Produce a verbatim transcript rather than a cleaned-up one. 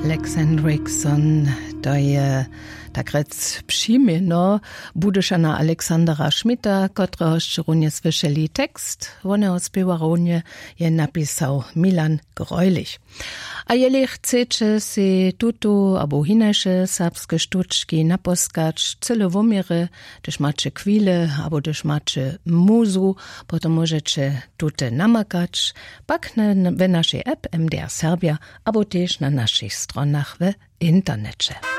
Lex Hendrickson, to je takrat przyjmeno budyszana Aleksandra Schmidta, która szczerunnie słyszeli tekst, ona ospiewaronie je napisał Milan Greulich. A jeli chcecie si tutu albo hinejsze serbskie sztuczki naposkać celowomiry, też macie kwile, albo też macie muzu, potem możecie tute namakać, pak na, w naszej app M D R Serbia, albo też na naszych stronach w internecie.